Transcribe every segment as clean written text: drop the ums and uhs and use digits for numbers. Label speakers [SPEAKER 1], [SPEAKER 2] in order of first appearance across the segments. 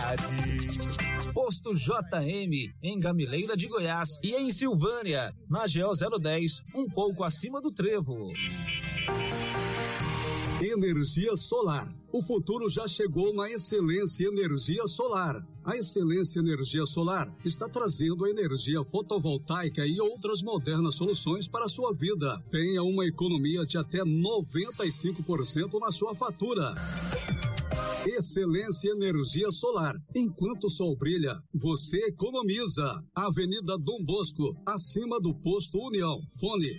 [SPEAKER 1] Posto JM, em Gamileira de Goiás e em Silvânia, na GO 010, um pouco acima do Trevo.
[SPEAKER 2] Energia solar. O futuro já chegou na Excelência Energia Solar. A Excelência Energia Solar está trazendo a energia fotovoltaica e outras modernas soluções para a sua vida. Tenha uma economia de até 95% na sua fatura. Excelência Energia Solar. Enquanto o sol brilha, você economiza. Avenida Dom Bosco, acima do Posto União. Fone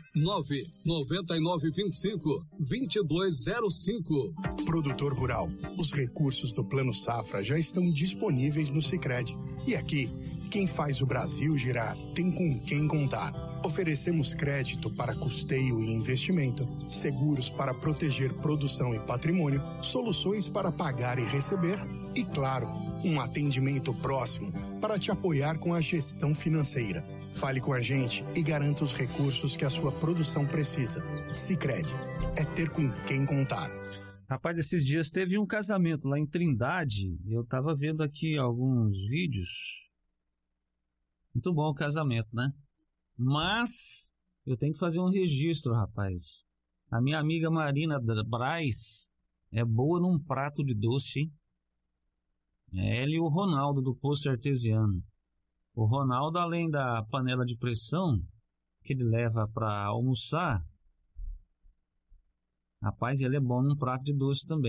[SPEAKER 2] 99925-2205.
[SPEAKER 3] Produtor rural, os recursos do Plano Safra já estão disponíveis no Sicredi. E aqui, quem faz o Brasil girar tem com quem contar. Oferecemos crédito para custeio e investimento, seguros para proteger produção e patrimônio, soluções para pagar e receber e, claro, um atendimento próximo para te apoiar com a gestão financeira. Fale com a gente e garanta os recursos que a sua produção precisa. Sicredi, é ter com quem contar.
[SPEAKER 4] Rapaz, esses dias teve um casamento lá em Trindade. Eu tava vendo aqui alguns vídeos. Muito bom o casamento, né? Mas eu tenho que fazer um registro, rapaz. A minha amiga Marina Braz é boa num prato de doce, hein? É ela e o Ronaldo do Posto Artesiano. O Ronaldo, além da panela de pressão que ele leva para almoçar, rapaz, ele é bom num prato de doce também.